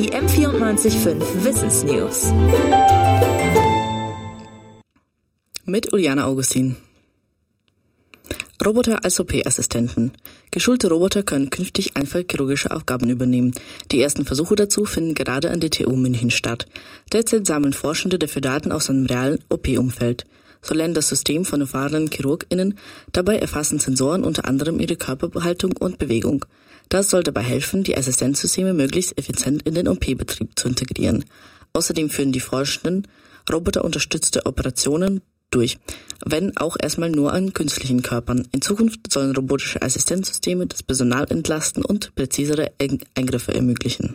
Die M94.5 Wissensnews. Mit Uliana Augustin. Roboter als OP-Assistenten. Geschulte Roboter können künftig einfach chirurgische Aufgaben übernehmen. Die ersten Versuche dazu finden gerade an der TU München statt. Derzeit sammeln Forschende dafür Daten aus einem realen OP-Umfeld. So lernt das System von erfahrenen ChirurgInnen, dabei erfassen Sensoren unter anderem ihre Körperhaltung und Bewegung. Das soll dabei helfen, die Assistenzsysteme möglichst effizient in den OP-Betrieb zu integrieren. Außerdem führen die Forschenden roboterunterstützte Operationen durch, wenn auch erstmal nur an künstlichen Körpern. In Zukunft sollen robotische Assistenzsysteme das Personal entlasten und präzisere Eingriffe ermöglichen.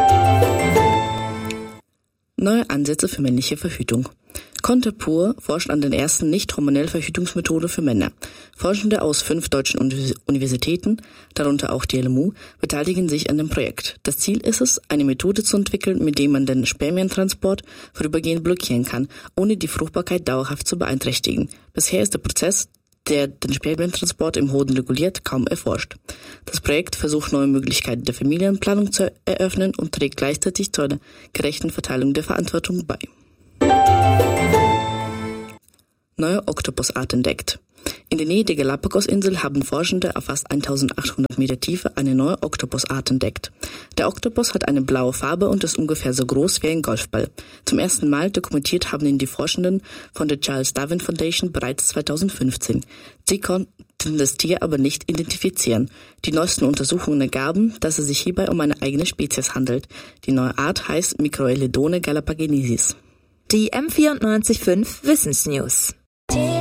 Neue Ansätze für männliche Verhütung. Contour forscht an den ersten nicht-hormonellen Verhütungsmethoden für Männer. Forschende aus 5 deutschen Universitäten, darunter auch die LMU, beteiligen sich an dem Projekt. Das Ziel ist es, eine Methode zu entwickeln, mit der man den Spermientransport vorübergehend blockieren kann, ohne die Fruchtbarkeit dauerhaft zu beeinträchtigen. Bisher ist der Prozess, der den Spermientransport im Hoden reguliert, kaum erforscht. Das Projekt versucht neue Möglichkeiten der Familienplanung zu eröffnen und trägt gleichzeitig zu einer gerechten Verteilung der Verantwortung bei. Neue Oktopusart entdeckt. In der Nähe der Galapagosinsel haben Forschende auf fast 1800 Meter Tiefe eine neue Oktopusart entdeckt. Der Oktopus hat eine blaue Farbe und ist ungefähr so groß wie ein Golfball. Zum ersten Mal dokumentiert haben ihn die Forschenden von der Charles Darwin Foundation bereits 2015. Sie konnten das Tier aber nicht identifizieren. Die neuesten Untersuchungen ergaben, dass es sich hierbei um eine eigene Spezies handelt. Die neue Art heißt Microeledone galapagensis. Die M94.5 Wissensnews.